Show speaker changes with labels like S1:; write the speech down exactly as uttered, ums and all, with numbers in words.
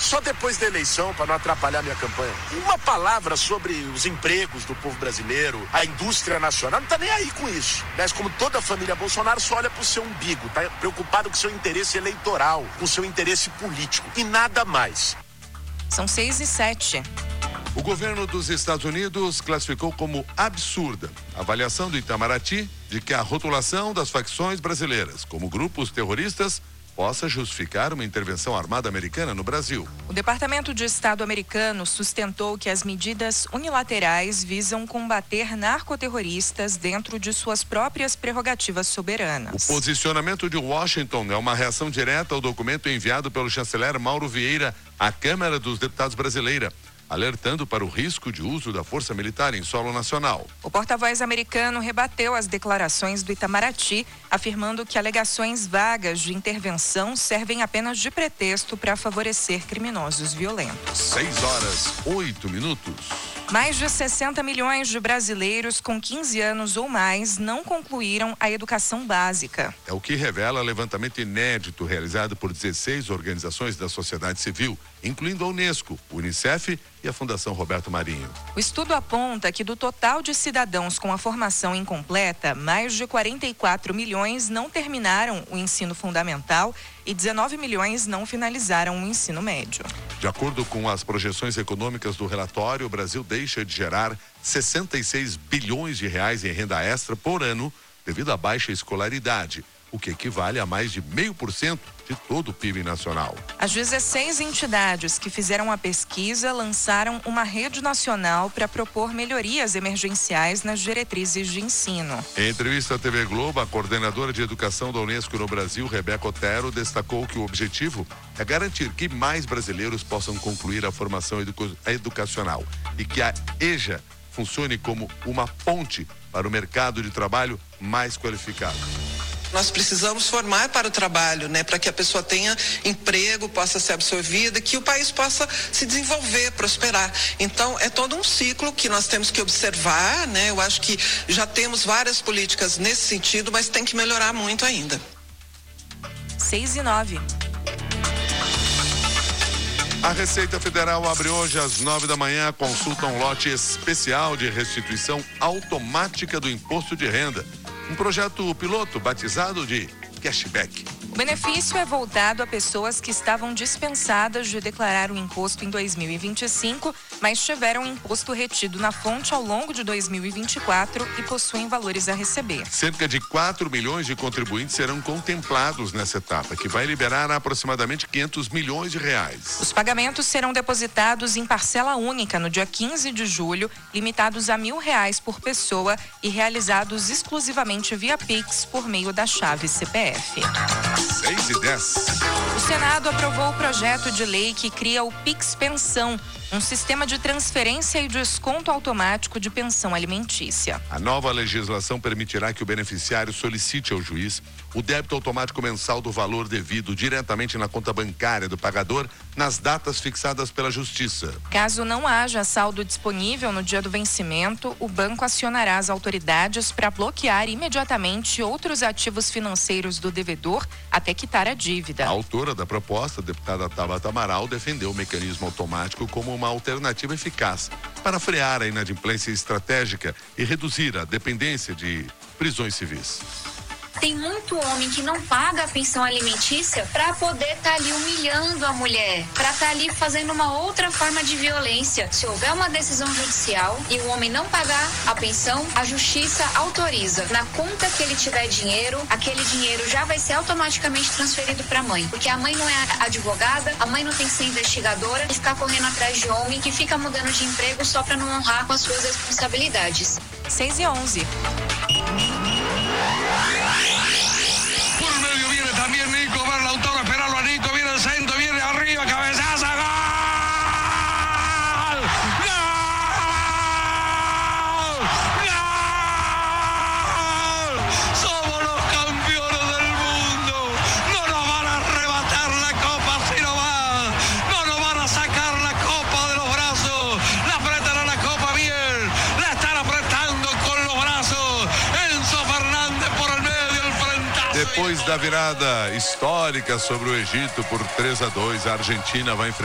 S1: só depois da eleição, para não atrapalhar minha campanha. Uma palavra sobre os empregos do povo brasileiro, a indústria nacional, não tá nem aí com isso. Mas como toda a família Bolsonaro só olha pro seu umbigo, tá preocupado com seu interesse eleitoral, com seu interesse político e nada mais.
S2: São seis e sete.
S3: O governo dos Estados Unidos classificou como absurda a avaliação do Itamaraty de que a rotulação das facções brasileiras como grupos terroristas possa justificar uma intervenção armada americana no Brasil.
S2: O Departamento de Estado americano sustentou que as medidas unilaterais visam combater narcoterroristas dentro de suas próprias prerrogativas soberanas.
S3: O posicionamento de Washington é uma reação direta ao documento enviado pelo chanceler Mauro Vieira à Câmara dos Deputados brasileira, alertando para o risco de uso da força militar em solo nacional.
S2: O porta-voz americano rebateu as declarações do Itamaraty, afirmando que alegações vagas de intervenção servem apenas de pretexto para favorecer criminosos violentos.
S3: Seis horas, oito minutos.
S2: Mais de sessenta milhões de brasileiros com quinze anos ou mais não concluíram a educação básica.
S3: É o que revela levantamento inédito realizado por dezesseis organizações da sociedade civil, incluindo a Unesco, o Unicef e a Fundação Roberto Marinho.
S2: O estudo aponta que do total de cidadãos com a formação incompleta, mais de quarenta e quatro milhões não terminaram o ensino fundamental e dezenove milhões não finalizaram o ensino médio.
S3: De acordo com as projeções econômicas do relatório, o Brasil deixa de gerar sessenta e seis bilhões de reais em renda extra por ano devido à baixa escolaridade, o que equivale a mais de meio por cento de todo o P I B nacional.
S2: As dezesseis entidades que fizeram a pesquisa lançaram uma rede nacional para propor melhorias emergenciais nas diretrizes de ensino.
S3: Em entrevista à T V Globo, a coordenadora de educação da Unesco no Brasil, Rebeca Otero, destacou que o objetivo é garantir que mais brasileiros possam concluir a formação edu- educacional e que a EJA funcione como uma ponte para o mercado de trabalho mais qualificado.
S4: Nós precisamos formar para o trabalho, né? Para que a pessoa tenha emprego, possa ser absorvida, que o país possa se desenvolver, prosperar. Então, é todo um ciclo que nós temos que observar, né? Eu acho que já temos várias políticas nesse sentido, mas tem que melhorar muito ainda.
S2: Seis e nove.
S3: A Receita Federal abre hoje às nove da manhã a consulta um lote especial de restituição automática do imposto de renda. Um projeto piloto batizado de Cashback.
S2: O benefício é voltado a pessoas que estavam dispensadas de declarar o imposto em dois mil e vinte e cinco, mas tiveram o imposto retido na fonte ao longo de dois mil e vinte e quatro e possuem valores a receber.
S3: Cerca de quatro milhões de contribuintes serão contemplados nessa etapa, que vai liberar aproximadamente quinhentos milhões de reais.
S2: Os pagamentos serão depositados em parcela única no dia quinze de julho, limitados a mil reais por pessoa e realizados exclusivamente via Pix por meio da chave C P F.
S3: seis e dez.
S2: O Senado aprovou o projeto de lei que cria o Pix Pensão, um sistema de transferência e desconto automático de pensão alimentícia.
S3: A nova legislação permitirá que o beneficiário solicite ao juiz o débito automático mensal do valor devido diretamente na conta bancária do pagador nas datas fixadas pela Justiça.
S2: Caso não haja saldo disponível no dia do vencimento, o banco acionará as autoridades para bloquear imediatamente outros ativos financeiros do devedor até quitar a dívida.
S3: A autora da proposta, a deputada Tabata Amaral, defendeu o mecanismo automático como uma alternativa eficaz para frear a inadimplência estratégica e reduzir a dependência de prisões civis.
S5: Tem muito homem que não paga a pensão alimentícia para poder estar tá ali humilhando a mulher, para estar tá ali fazendo uma outra forma de violência. Se houver uma decisão judicial e o homem não pagar a pensão, a justiça autoriza. Na conta que ele tiver dinheiro, aquele dinheiro já vai ser automaticamente transferido para a mãe. Porque a mãe não é advogada, a mãe não tem que ser investigadora e ficar correndo atrás de homem que fica mudando de emprego só para não honrar com as suas responsabilidades.
S2: seis e onze.
S6: Por medio viene también Nico, ver Lautaro, esperarlo a Nico, viene el centro, viene arriba, cabezazo, ¡gol! ¡Gol! ¡Gol! Somos los campeones del mundo, no nos van a arrebatar la copa si no va, no nos van a sacar la copa de los brazos, la apretan a la copa bien, la están apretando con los brazos, Enzo Fernández por el medio, el frentazo.
S3: Depois da virada histórica sobre o Egito por três a dois, a Argentina vai enfrentar